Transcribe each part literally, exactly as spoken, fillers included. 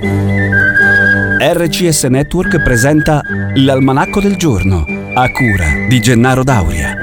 R C S Network presenta l'Almanacco del Giorno, a cura di Gennaro Dauria.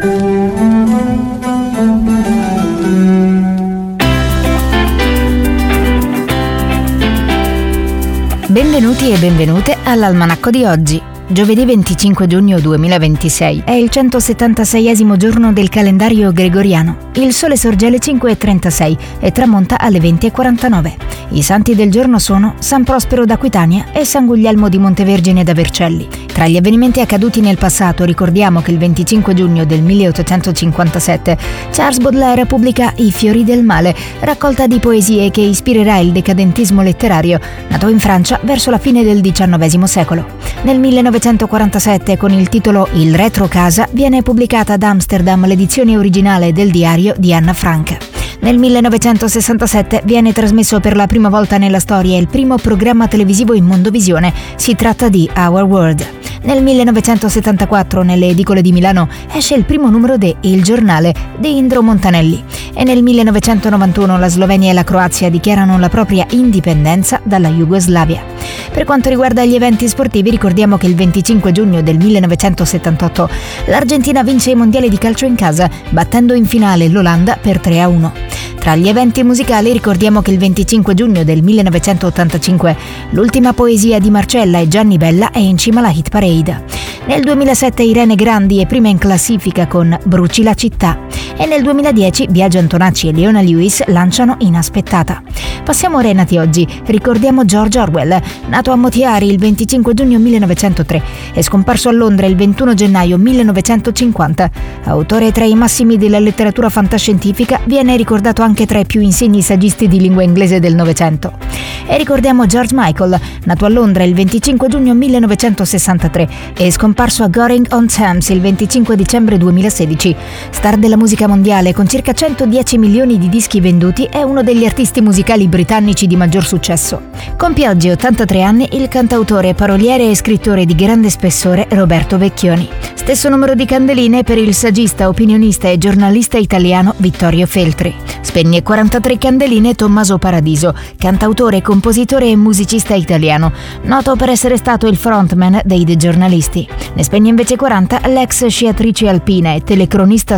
Benvenuti e benvenute all'Almanacco di oggi. Giovedì venticinque giugno duemilaventisei è il centosettantaseiesimo giorno del calendario gregoriano. Il sole sorge alle cinque e trentasei e tramonta alle venti e quarantanove. I santi del giorno sono San Prospero d'Aquitania e San Guglielmo di Montevergine da Vercelli. Tra gli avvenimenti accaduti nel passato ricordiamo che il venticinque giugno del milleottocentocinquantasette Charles Baudelaire pubblica I fiori del male, raccolta di poesie che ispirerà il decadentismo letterario, nato in Francia verso la fine del diciannovesimo secolo. Nel millenovecentoquarantasette, con il titolo Il retro casa, viene pubblicata ad Amsterdam l'edizione originale del diario di Anna Frank. Nel millenovecentosessantasette viene trasmesso per la prima volta nella storia il primo programma televisivo in mondovisione. Si tratta di Our World. Nel millenovecentosettantaquattro, nelle edicole di Milano, esce il primo numero de Il Giornale di Indro Montanelli. E nel millenovecentonovantuno la Slovenia e la Croazia dichiarano la propria indipendenza dalla Jugoslavia. Per quanto riguarda gli eventi sportivi, ricordiamo che il venticinque giugno del millenovecentosettantotto l'Argentina vince i mondiali di calcio in casa, battendo in finale l'Olanda per tre a uno. Tra gli eventi musicali ricordiamo che il venticinque giugno del millenovecentottantacinque l'ultima poesia di Marcella e Gianni Bella è in cima alla hit parade. Nel duemilasette Irene Grandi è prima in classifica con Bruci la città e nel duemiladieci Biagio Antonacci e Leona Lewis lanciano Inaspettata. Passiamo ora ai nati oggi. Ricordiamo George Orwell, nato a Motiari il venticinque giugno millenovecentotre e scomparso a Londra il ventuno gennaio millenovecentocinquanta. Autore tra i massimi della letteratura fantascientifica, viene ricordato anche tra i più insigni saggisti di lingua inglese del Novecento. E ricordiamo George Michael, nato a Londra il venticinque giugno millenovecentosessantatré e scomparso a Goring-on-Thames il venticinque dicembre duemilasedici. Star della musica mondiale, con circa centodieci milioni di dischi venduti, è uno degli artisti musicali britannici di maggior successo. Compie oggi ottantatré anni il cantautore, paroliere e scrittore di grande spessore Roberto Vecchioni. Stesso numero di candeline per il saggista, opinionista e giornalista italiano Vittorio Feltri. Spegne quarantatré candeline Tommaso Paradiso, cantautore, compositore e musicista italiano, noto per essere stato il frontman dei The Giornalisti. Ne spegne invece quaranta l'ex sciatrice alpina e telecronista